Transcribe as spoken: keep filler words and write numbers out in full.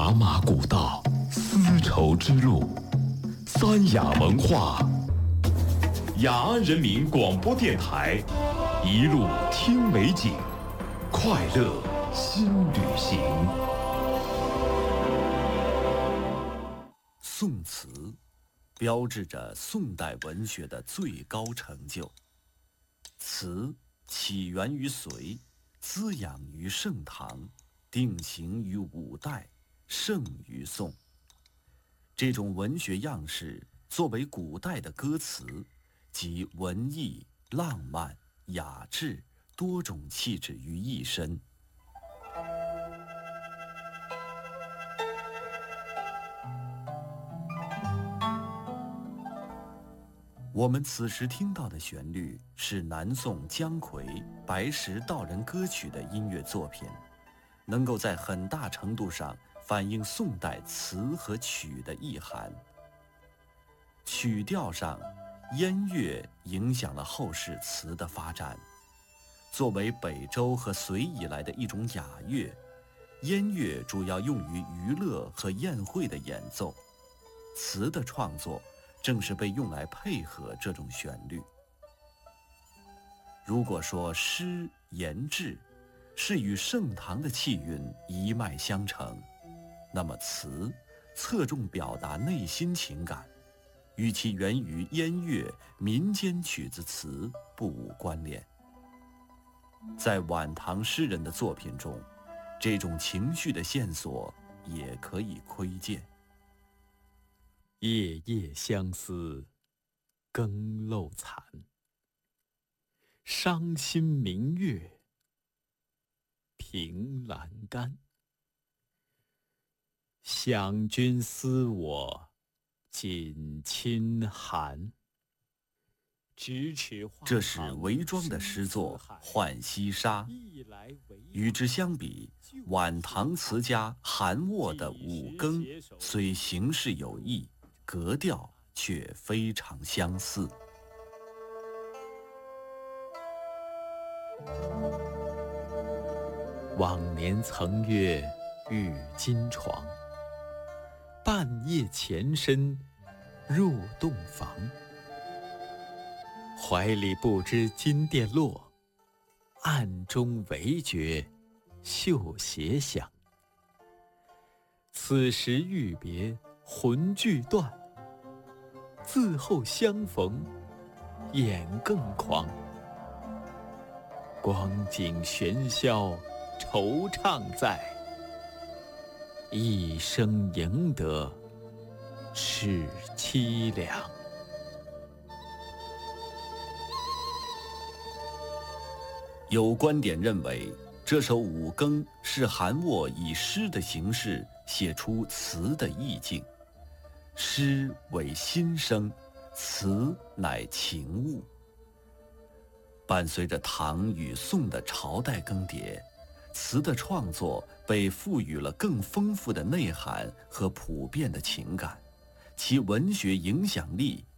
雅马古道，丝绸之路，三雅文化。雅安人民广播电台，一路听美景，快乐新旅行。 宋词标志着宋代文学的最高成就。词起源于隋，滋养于盛唐，定型于五代，盛于宋。这种文学样式作为古代的歌词，集文艺、浪漫、雅致多种气质于一身。我们此时听到的旋律是南宋姜夔《白石道人歌曲》的音乐作品，能够在很大程度上反映宋代词和曲的意涵。曲调上，燕乐影响了后世词的发展。作为北周和隋以来的一种雅乐，燕乐主要用于娱乐和宴会的演奏，词的创作正是被用来配合这种旋律。如果说诗言志是与盛唐的气韵一脉相承，那么词侧重表达内心情感，与其源于燕乐民间曲子词不无关联。在晚唐诗人的作品中，这种情绪的线索也可以窥见。 夜夜相思，更漏残。伤心明月，凭栏杆。想君思我，紧亲寒。 这是韦庄的诗作《浣溪沙》。与之相比，晚唐词家韩沃的《五更》虽形式有异，格调却非常相似。 往年曾约玉金床，半夜前身入洞房。怀里不知金殿落，暗中唯觉绣鞋响。此时欲别魂俱断，自后相逢眼更狂。光景喧嚣惆怅在，一生赢得是凄凉。 有观点认为，这首《五更》是韩沃以诗的形式写出词的意境。诗为心声，词乃情物。伴随着唐与宋的朝代更迭，词的创作被赋予了更丰富的内涵和普遍的情感，其文学影响力